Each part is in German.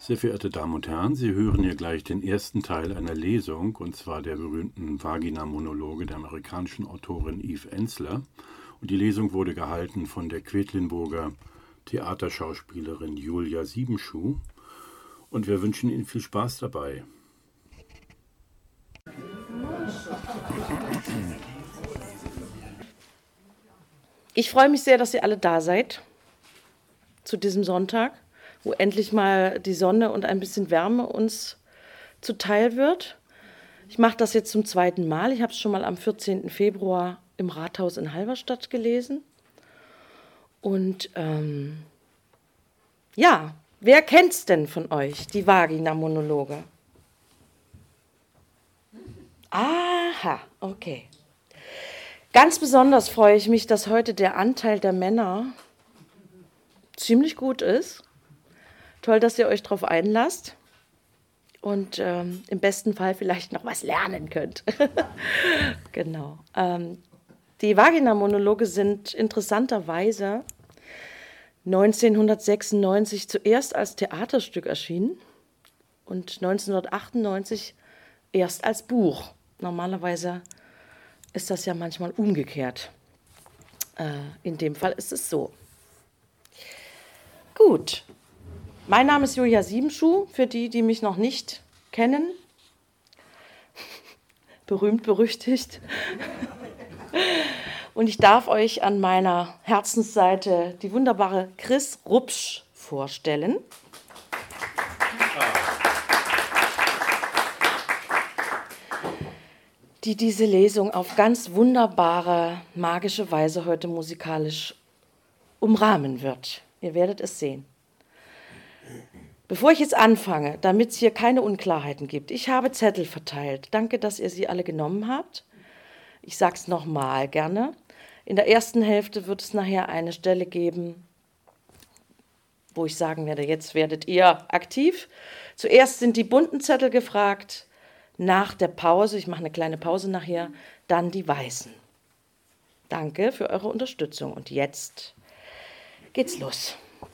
Sehr verehrte Damen und Herren, Sie hören hier gleich den ersten Teil einer Lesung, und zwar der berühmten Vagina-Monologe der amerikanischen Autorin Eve Ensler. Und die Lesung wurde gehalten von der Quedlinburger Theaterschauspielerin Julia Siebenschuh. Und wir wünschen Ihnen viel Spaß dabei. Ich freue mich sehr, dass ihr alle da seid zu diesem Sonntag, wo endlich mal die Sonne und ein bisschen Wärme uns zuteil wird. Ich mache das jetzt zum zweiten Mal. Ich habe es schon mal am 14. Februar im Rathaus in Halberstadt gelesen. Und ja, wer kennt's denn von euch, die Vagina-Monologe? Aha, okay. Ganz besonders freue ich mich, dass heute der Anteil der Männer ziemlich gut ist. Toll, dass ihr euch darauf einlasst und im besten Fall vielleicht noch was lernen könnt. Genau. Die Vagina-Monologe sind interessanterweise 1996 zuerst als Theaterstück erschienen und 1998 erst als Buch. Normalerweise ist das ja manchmal umgekehrt. In dem Fall ist es so. Gut. Mein Name ist Julia Siebenschuh, für die, die mich noch nicht kennen. Berühmt, berüchtigt. Und ich darf euch an meiner Herzensseite die wunderbare Chris Rupsch vorstellen. Die diese Lesung auf ganz wunderbare, magische Weise heute musikalisch umrahmen wird. Ihr werdet es sehen. Bevor ich jetzt anfange, damit es hier keine Unklarheiten gibt, ich habe Zettel verteilt. Danke, dass ihr sie alle genommen habt. Ich sage es nochmal gerne. In der ersten Hälfte wird es nachher eine Stelle geben, wo ich sagen werde, jetzt werdet ihr aktiv. Zuerst sind die bunten Zettel gefragt. Nach der Pause, ich mache eine kleine Pause nachher, dann die weißen. Danke für eure Unterstützung. Und jetzt geht's los.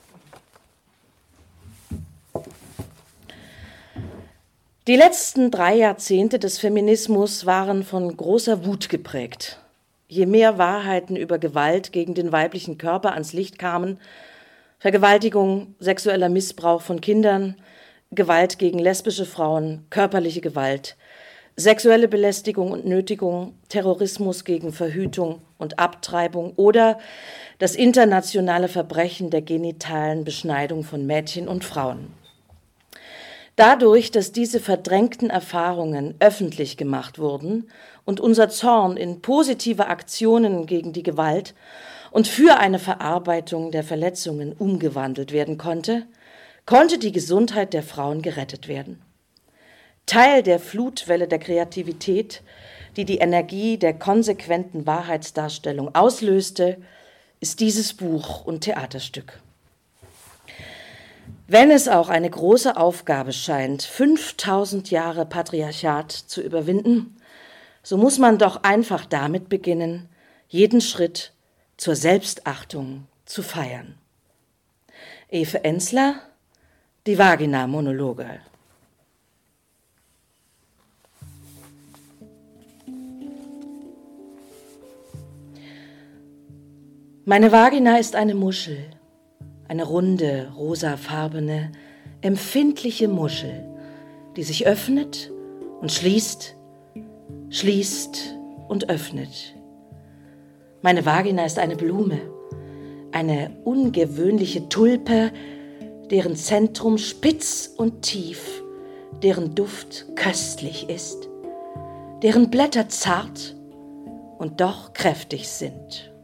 Die letzten 3 Jahrzehnte des Feminismus waren von großer Wut geprägt. Je mehr Wahrheiten über Gewalt gegen den weiblichen Körper ans Licht kamen, Vergewaltigung, sexueller Missbrauch von Kindern, Gewalt gegen lesbische Frauen, körperliche Gewalt, sexuelle Belästigung und Nötigung, Terrorismus gegen Verhütung und Abtreibung oder das internationale Verbrechen der genitalen Beschneidung von Mädchen und Frauen. Dadurch, dass diese verdrängten Erfahrungen öffentlich gemacht wurden und unser Zorn in positive Aktionen gegen die Gewalt und für eine Verarbeitung der Verletzungen umgewandelt werden konnte, konnte die Gesundheit der Frauen gerettet werden. Teil der Flutwelle der Kreativität, die die Energie der konsequenten Wahrheitsdarstellung auslöste, ist dieses Buch und Theaterstück. Wenn es auch eine große Aufgabe scheint, 5000 Jahre Patriarchat zu überwinden, so muss man doch einfach damit beginnen, jeden Schritt zur Selbstachtung zu feiern. Eve Ensler, die Vagina-Monologe. Meine Vagina ist eine Muschel, eine runde, rosafarbene, empfindliche Muschel, die sich öffnet und schließt, schließt und öffnet. Meine Vagina ist eine Blume, eine ungewöhnliche Tulpe, deren Zentrum spitz und tief, deren Duft köstlich ist, deren Blätter zart und doch kräftig sind.